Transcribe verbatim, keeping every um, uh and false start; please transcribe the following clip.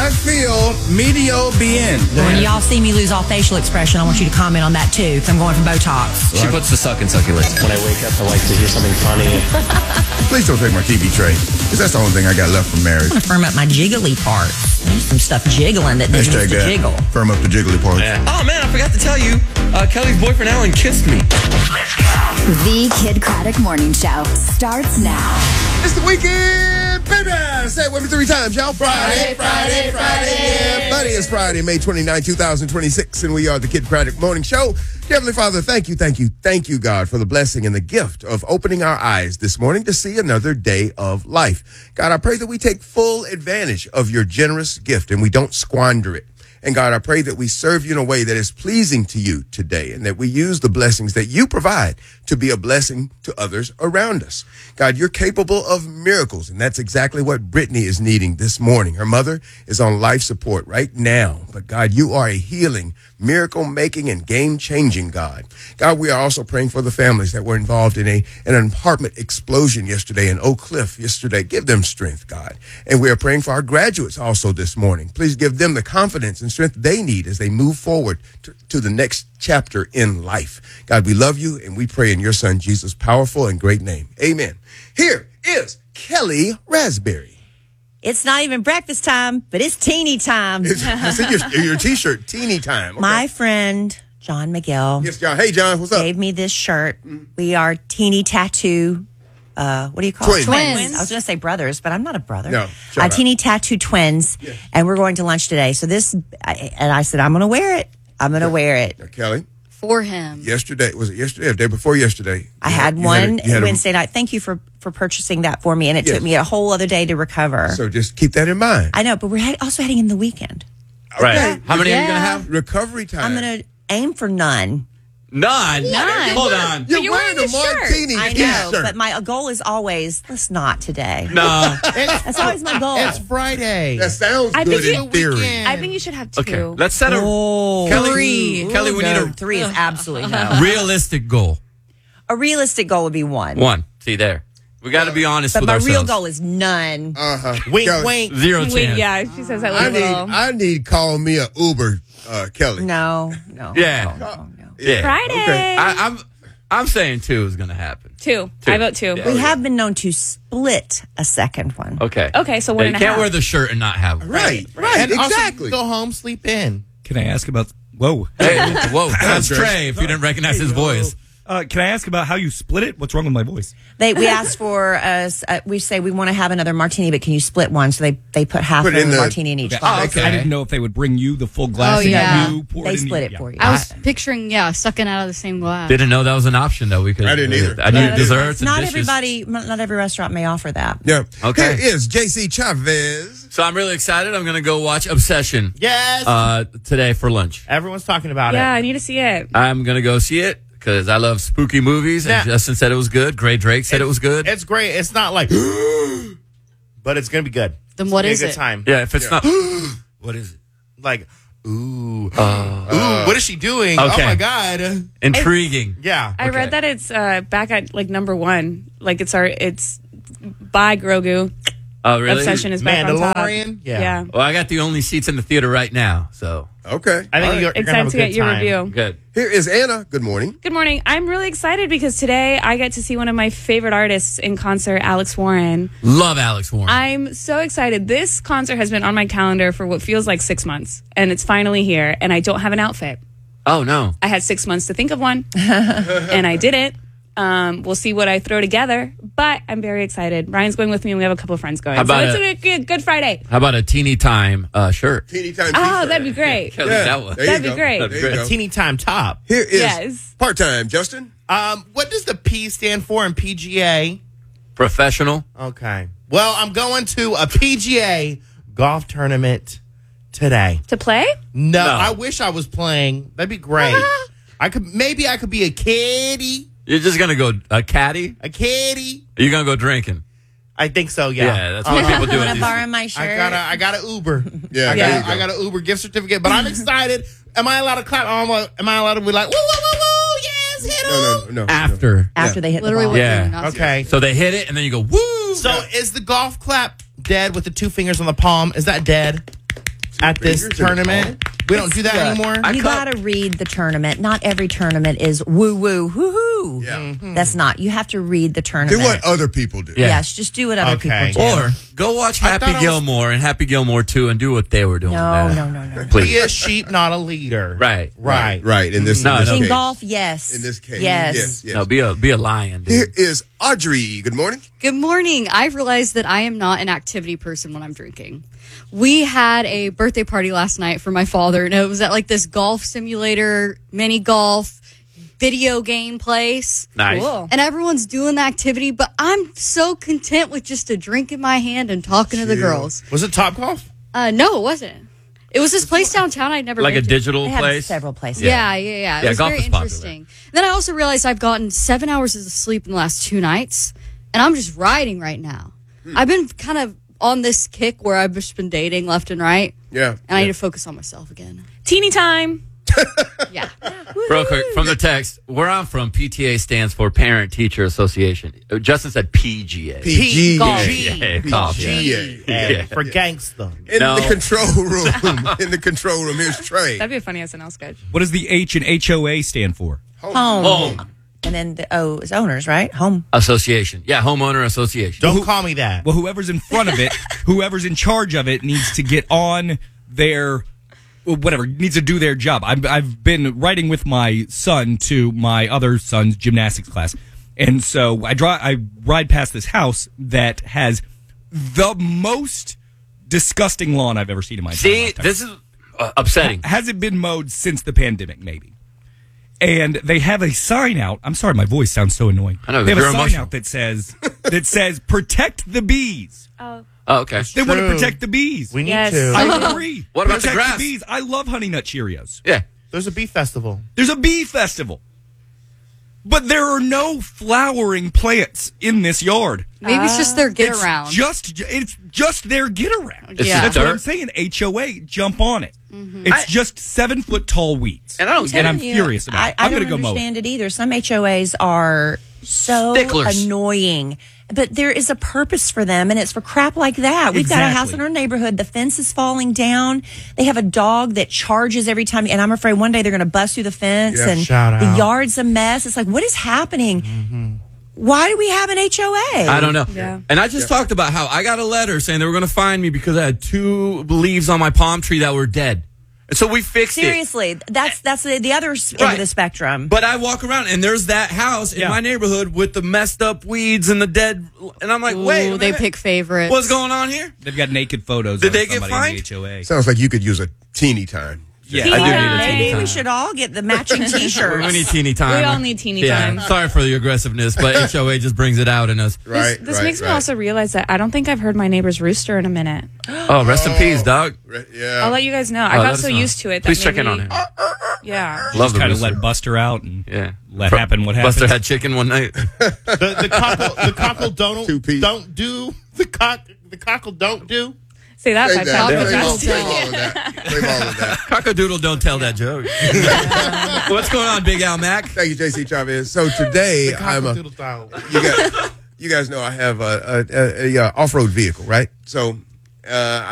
I feel medio bien. When y'all see me lose all facial expression, I want you to comment on that too, because I'm going for Botox. She puts the suck in succulents. When I wake up, I like to hear something funny. Please don't take my T V tray, because that's the only thing I got left from marriage. I'm going to firm up my jiggly part. There's some stuff jiggling that needs Hashtag to that. jiggle. Firm up the jiggly part. Yeah. Oh, man, I forgot to tell you. Uh, Kelly's boyfriend, Alan, kissed me. The Kid Craddock Morning Show starts now. It's the weekend, baby. Say it with me three times, y'all. Friday, Friday, Friday. Yeah, buddy, it's Friday, May twenty-ninth, twenty twenty-six, and we are the Kid Craddock Morning Show. Heavenly Father, thank you, thank you, thank you, God, for the blessing and the gift of opening our eyes this morning to see another day of life. God, I pray that we take full advantage of your generous gift and we don't squander it. And God, I pray that we serve you in a way that is pleasing to you today and that we use the blessings that you provide to be a blessing to others around us. God, you're capable of miracles, and that's exactly what Brittany is needing this morning. Her mother is on life support right now, but God, you are a healing, miracle-making, and game-changing God. God, we are also praying for the families that were involved in a an apartment explosion yesterday in Oak Cliff yesterday. Give them strength, God. And we are praying for our graduates also this morning. Please give them the confidence and strength they need as they move forward to, to the next chapter in life. God, we love you, and we pray in your son, Jesus' powerful and great name. Amen. Here is Kelly Raspberry. It's not even breakfast time, but it's teeny time. It's, I see your, your T-shirt, teeny time. Okay. My friend, John McGill, Yes, John. Hey, John, what's up? gave me this shirt. We are teeny tattoo. Uh, what do you call Twins. it? Twins. I was going to say brothers, but I'm not a brother. No, shut uh, up. teeny tattoo twins, Yes. and we're going to lunch today. So this, I, and I said, I'm going to wear it. I'm going to wear it. Now, Kelly, For him. yesterday, was it yesterday or the day before yesterday? I you had you one a- you had a- Wednesday night. Thank you for, for purchasing that for me, and it Yes. took me a whole other day to recover. So just keep that in mind. I know, but we're he- also heading in the weekend. Right. Okay. How many are you going to Yeah. have? Recovery time. I'm going to aim for none. None. None. Hold on. You're, you're wearing, wearing a a shirt. martini I know, T-shirt. but my goal is always, let's not today. No. That's always my goal. It's Friday. That sounds I good think in you- theory. Weekend. I think you should have two. Okay. Let's set a Oh, Kelly, Three. Kelly, we no, need three is absolutely no. a realistic goal. A realistic goal would be one. One. See there. We got to be honest But with my ourselves. real goal is none. Uh-huh. Wink, Kelly, wink. Zero Wait, chance. yeah, she says that I with a need, little. I need call me a Uber, uh, Kelly. No, no. Yeah. No, no, no. Yeah. Friday. Okay. I, I'm I'm saying two is going to happen. Two. Two. I vote two. Yeah. We have been known to split a second one. Okay. Okay, so one Yeah, and you a can't half. wear the shirt and not have one. Right, right, And also, exactly. go home, sleep in. Can I ask about? Whoa. Hey, whoa. That's Trey. Trey, if you didn't recognize his voice. Uh, can I ask about how you split it? What's wrong with my voice? They we asked for us. Uh, we say we want to have another martini, but can you split one? So they they put half Put of it in the the- martini in each Okay. glass. Oh, okay. I didn't know if they would bring you the full glass. Oh, and yeah. You pour They it in split the- it yeah. for you. I was picturing, yeah, sucking out of the same glass. Didn't know that was an option, though. Because I didn't either. I need Yeah, desserts and not dishes. everybody, not every restaurant may offer that. Yeah. Okay. Here is J C Chavez. So I'm really excited. I'm going to go watch Obsession Yes. uh, today for lunch. Everyone's talking about Yeah, it. I need to see it. I'm going to go see it because I love spooky movies. And Yeah. Justin said it was good. Gray Drake said it was good. It's great. It's not like, but it's gonna be good. Then what It's is gonna be a good it? time. Yeah, if it's not. What is it? Like, ooh, ooh, what is she doing? okay. Oh my god. Intriguing. Yeah. I Okay. read that it's uh, back at like number one. Like it's our it's by Grogu. Oh, really? Obsession is back on top. Mandalorian? Yeah. Yeah. Well, I got the only seats in the theater right now, so Okay. I think All right. you're, you're gonna Excited have a to good get your time. review. good. Here is Anna. Good morning. Good morning. I'm really excited because today I get to see one of my favorite artists in concert, Alex Warren. Love Alex Warren. I'm so excited. This concert has been on my calendar for what feels like six months, and it's finally here, and I don't have an outfit. oh, no. I had six months to think of one, and I did it. Um, we'll see what I throw together, but I'm very excited. Ryan's going with me, and we have a couple of friends going. How about so a- it's a good, good Friday. How about a teeny time uh, shirt? Teeny time Oh, T-shirt. that'd be great. Kelly, Yeah, that one. there you That'd be go. great. There you That'd be go. A teeny time top. Here is Yes. part-time Justin. Um, what does the P stand for in P G A? Professional. Okay. Well, I'm going to a P G A golf tournament today. To play? No, No. I wish I was playing. That'd be great. I could maybe I could be a caddy, You're just going to go a caddy? a caddy. Are you going to go drinking? I think so. Yeah. Yeah, that's what people do. Want at to these- borrow my shirt? I got a I got an Uber. Yeah, I there got you go. I got an Uber gift certificate. But I'm excited. Am I allowed to clap? Am I, am I allowed to be like woo woo woo woo? Yes, hit him. No, no, no. After. After Yeah. they hit Literally the what ball. you're Yeah. doing, not Okay. So they hit it, and then you go, woo! So is the golf clap dead with the two fingers on the palm? Is that dead? at this Fingers in the tournament. We don't do that Yeah. anymore. I You cut- got to read the tournament. Not every tournament is woo woo hoo hoo. Yeah. Mm-hmm. That's not. You have to read the Do tournament. what other people do. Yeah. Yes, just do what other Okay. people do. Or go watch I Happy thought I was- Gilmore and Happy Gilmore two and do what they were doing. no, there. no, no, no, no. Please. Be a sheep, not a leader. Right. Right. Right. In this, No, in this no. In case. golf, yes. In this case. yes. Yes. yes. No, be a be a lion, dude. Here is Audrey. Good morning. Good morning. I've realized that I am not an activity person when I'm drinking. We had a birthday party last night for my father, and it was at like this golf simulator, mini golf, video game place. Nice. Cool. And everyone's doing the activity, but I'm so content with just a drink in my hand and talking to the Chill. girls. Was it Top Golf? Uh, no, it wasn't. It was this place downtown I'd never Like a been to. digital They have place. several places. Yeah, yeah, yeah. It Yeah, was golf very is popular. interesting. Then I also realized I've gotten seven hours of sleep in the last two nights, and I'm just riding right now. Hmm. I've been kind of on this kick where I've just been dating left and right, Yeah. and I need to focus on myself again. Teeny time. Yeah. Real quick, from the text, where I'm from, P T A stands for Parent Teacher Association. Uh, Justin said P G A. P G A. golf. Yeah, golf, yeah. P G A. Yeah. For gangsta. In No. the control room. In the control room. Here's Trey. That'd be a funny S N L sketch. What does the H in H O A stand for? Home. Home And then the O is owners, right? Home. Association. Yeah, homeowner association. Don't call me that. Well, whoever's in front of it, whoever's in charge of it needs to get on their, well, whatever, needs to do their job. I've, I've been riding with my son to my other son's gymnastics class. And so I, dri- I ride past this house that has the most disgusting lawn I've ever seen in my entire See, lifetime. this is uh, upsetting. Hasn't been mowed since the pandemic, maybe. And they have a sign out. I'm sorry, my voice sounds so annoying. I know, they have you're a sign emotional. out that says that says protect the bees. Oh, Oh, okay. They want to True. protect the bees. We need Yes. to. I agree. What about the protect grass? the bees? I love Honey Nut Cheerios. Yeah. There's a bee festival. There's a bee festival. But there are no flowering plants in this yard. Maybe it's just their get It's around. Just it's just their get around. It's Yeah. That's just what I'm dirt. saying. H O A, jump on it. Mm-hmm. It's I- just seven foot tall weeds. And I don't get And it. I'm You know, furious about I, it. I I'm don't going to go mow it. understand it either. Some H O As are so Sticklers. annoying. But there is a purpose for them, and it's for crap like that. We've got a house Exactly. in our neighborhood. The fence is falling down. They have a dog that charges every time, and I'm afraid one day they're going to bust through the fence, Yeah, and shout the out. yard's a mess. It's like, what is happening? Why do we have an H O A? I don't know. Yeah. And I just talked about how I got a letter saying they were going to find me because I had two leaves on my palm tree that were dead. And so we fixed it. Seriously, that's that's the, the other s- end Right. of the spectrum. But I walk around and there's that house in Yeah. my neighborhood with the messed up weeds and the dead. And I'm like, wait, a Ooh, they minute. pick favorites. What's going on here? They've got naked photos Did of they get somebody fined? in the H O A. Sounds like you could use a teeny time. Yeah, I do need a Yeah, teeny maybe time. we should all get the matching T-shirts. We need teeny time. We all need teeny yeah. time. Sorry for the aggressiveness, but H O A just brings it out in us. Right. This, this right, makes me right. also realize that I don't think I've heard my neighbor's rooster in a minute. Oh, rest in peace, dog. Right, yeah. I'll let you guys know. I Oh, let got us so know. used to it. That Please check in maybe- on him. Yeah. Love the Try to rooster. let Buster out and Yeah. let happen what Buster happened. had chicken one night. The, the cockle, the cockle don't, Two piece. don't do. The cock, the cockle don't do. Say that Say five that. times. Play all, fast. play all of that. Play all of that. Cockadoodle, don't tell that joke. What's going on, Big Al Mac? Thank you, J C Chavez. So today, I'm a. Cockle doodle You guys, you guys know I have a, a, a, a, uh off-road vehicle, right? So uh,